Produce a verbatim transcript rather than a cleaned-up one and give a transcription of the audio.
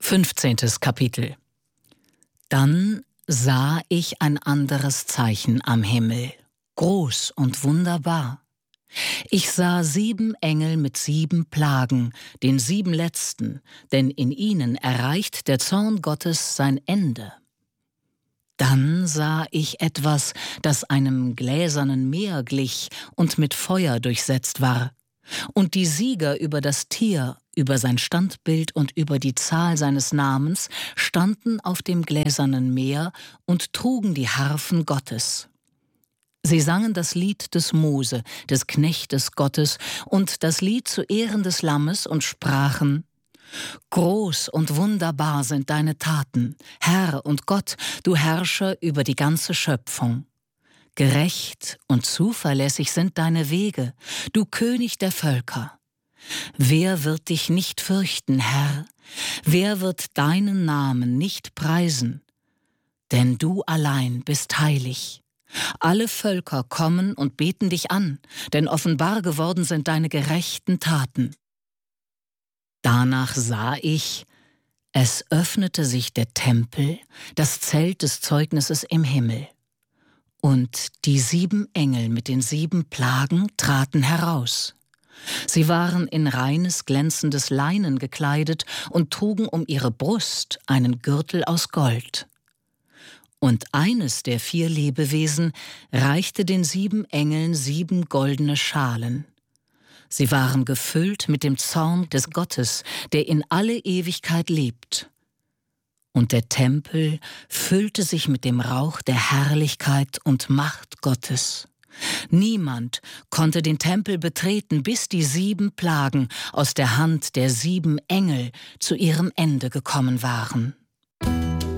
Fünfzehntes Kapitel. Dann sah ich ein anderes Zeichen am Himmel, groß und wunderbar. Ich sah sieben Engel mit sieben Plagen, den sieben letzten, denn in ihnen erreicht der Zorn Gottes sein Ende. Dann sah ich etwas, das einem gläsernen Meer glich und mit Feuer durchsetzt war. Und die Sieger über das Tier, über sein Standbild und über die Zahl seines Namens standen auf dem gläsernen Meer und trugen die Harfen Gottes. Sie sangen das Lied des Mose, des Knechtes Gottes, und das Lied zu Ehren des Lammes und sprachen: Groß und wunderbar sind deine Taten, Herr und Gott, du Herrscher über die ganze Schöpfung. Gerecht und zuverlässig sind deine Wege, du König der Völker. Wer wird dich nicht fürchten, Herr? Wer wird deinen Namen nicht preisen? Denn du allein bist heilig. Alle Völker kommen und beten dich an, denn offenbar geworden sind deine gerechten Taten. Danach sah ich, es öffnete sich der Tempel, das Zelt des Zeugnisses im Himmel. Und die sieben Engel mit den sieben Plagen traten heraus. Sie waren in reines, glänzendes Leinen gekleidet und trugen um ihre Brust einen Gürtel aus Gold. Und eines der vier Lebewesen reichte den sieben Engeln sieben goldene Schalen. Sie waren gefüllt mit dem Zorn des Gottes, der in alle Ewigkeit lebt. Und der Tempel füllte sich mit dem Rauch der Herrlichkeit und Macht Gottes. Niemand konnte den Tempel betreten, bis die sieben Plagen aus der Hand der sieben Engel zu ihrem Ende gekommen waren.